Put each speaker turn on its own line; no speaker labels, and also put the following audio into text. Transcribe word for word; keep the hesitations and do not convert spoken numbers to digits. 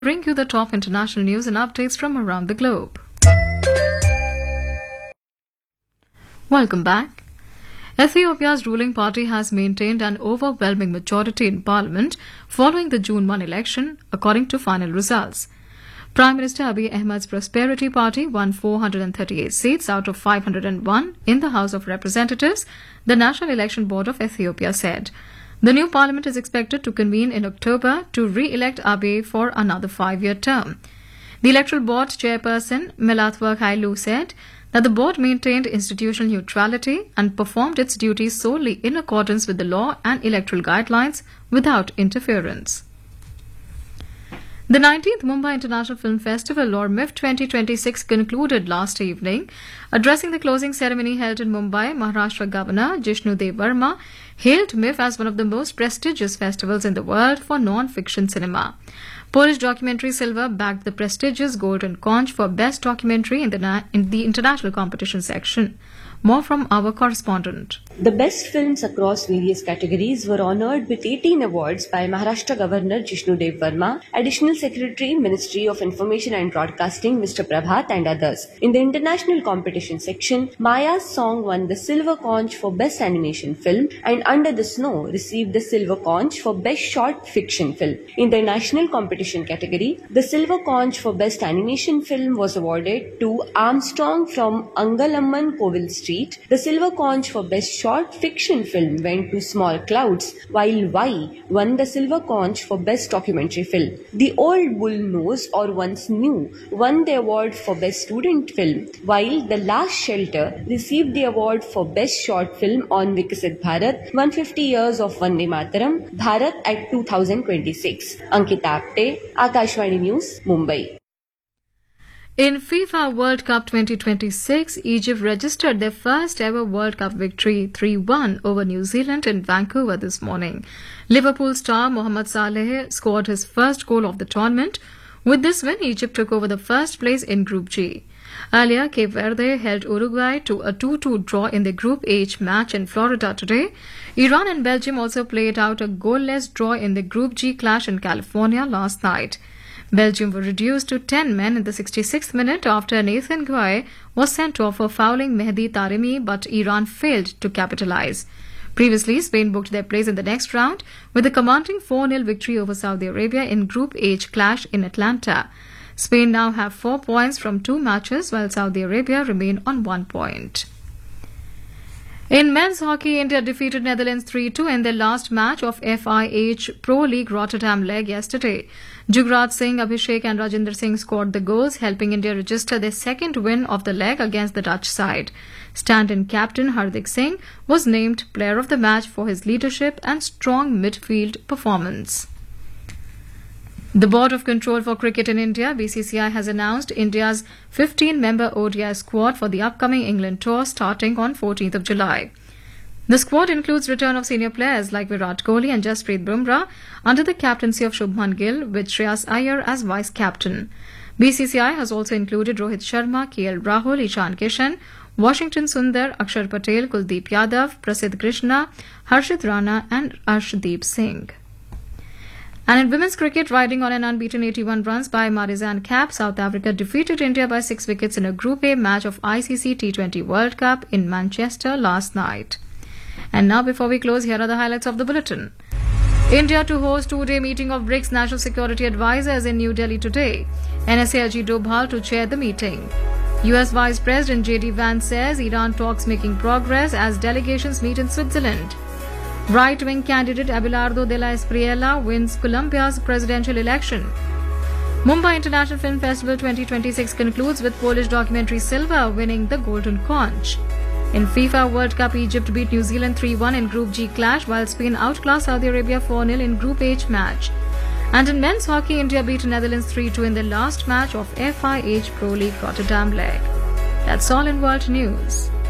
bring you the top international news and updates from around the globe. Welcome back. Ethiopia's ruling party has maintained an overwhelming majority in parliament following the June first election, according to final results. Prime Minister Abiy Ahmed's Prosperity Party won four hundred thirty-eight seats out of five hundred one in the House of Representatives, the National Election Board of Ethiopia said. The new parliament is expected to convene in October to re-elect Abiy for another five-year term. The electoral board chairperson, Melathwa Hailu, said that the board maintained institutional neutrality and performed its duties solely in accordance with the law and electoral guidelines without interference. The nineteenth Mumbai International Film Festival, or M I F twenty twenty-six, concluded last evening. Addressing the closing ceremony held in Mumbai, Maharashtra Governor Jishnu Dev Verma hailed M I F as one of the most prestigious festivals in the world for non-fiction cinema. Polish documentary Silver bagged the prestigious Golden Conch for Best Documentary in the, na- in the international competition section. More from our correspondent.
The best films across various categories were honoured with eighteen awards by Maharashtra Governor Jishnu Dev Verma, Additional Secretary, Ministry of Information and Broadcasting Mister Prabhat and others. In the international competition section, Maya's song won the Silver Conch for Best Animation Film and Under the Snow received the Silver Conch for Best Short Fiction Film. In the national competition category, the Silver Conch for Best Animation Film was awarded to Armstrong from Angalamman Kovil Street. The Silver Conch for Best Short Fiction Film went to Small Clouds, while Y won the Silver Conch for Best Documentary Film. The Old Bull Nose, or Once New, won the award for Best Student Film, while The Last Shelter received the award for Best Short Film on Vikasit Bharat, one hundred fifty years of Vande Mataram, Bharat at two thousand twenty-six. Ankita Apte, Akashvani News, Mumbai.
In FIFA World Cup twenty twenty-six, Egypt registered their first ever World Cup victory three one over New Zealand in Vancouver this morning. Liverpool star Mohamed Salah scored his first goal of the tournament. With this win, Egypt took over the first place in Group G. Earlier, Cape Verde held Uruguay to a two two draw in the Group H match in Florida today. Iran and Belgium also played out a goalless draw in the Group G clash in California last night. Belgium were reduced to ten men in the sixty-sixth minute after Nathan Guay was sent off for fouling Mehdi Taremi, but Iran failed to capitalize. Previously, Spain booked their place in the next round with a commanding four nil victory over Saudi Arabia in Group H clash in Atlanta. Spain now have four points from two matches, while Saudi Arabia remain on one point. In men's hockey, India defeated Netherlands three two in their last match of F I H Pro League Rotterdam leg yesterday. Jugraj Singh, Abhishek and Rajinder Singh scored the goals, helping India register their second win of the leg against the Dutch side. Stand-in captain Hardik Singh was named player of the match for his leadership and strong midfield performance. The Board of Control for Cricket in India, B C C I, has announced India's fifteen-member O D I squad for the upcoming England tour starting on fourteenth of July. The squad includes return of senior players like Virat Kohli and Jasprit Bumrah under the captaincy of Shubman Gill, with Shreyas Iyer as vice-captain. B C C I has also included Rohit Sharma, K L Rahul, Ishan Kishan, Washington Sundar, Akshar Patel, Kuldeep Yadav, Prasidh Krishna, Harshit Rana and Arshdeep Singh. And in women's cricket, riding on an unbeaten eighty-one runs by Marizanne Kapp, South Africa defeated India by six wickets in a Group A match of I C C T twenty World Cup in Manchester last night. And now, before we close, here are the highlights of the bulletin. India to host two-day meeting of BRICS National Security Advisors in New Delhi today. N S A Ajit Doval to chair the meeting. U S Vice President J D Vance says Iran talks making progress as delegations meet in Switzerland. Right-wing candidate Abelardo de la Espriella wins Colombia's presidential election. Mumbai International Film Festival twenty twenty-six concludes with Polish documentary Silver winning the Golden Conch. In FIFA World Cup, Egypt beat New Zealand three one in Group G clash, while Spain outclassed Saudi Arabia four nil in Group H match. And in men's hockey, India beat Netherlands three two in the last match of F I H Pro League Rotterdam leg. That's all in world news.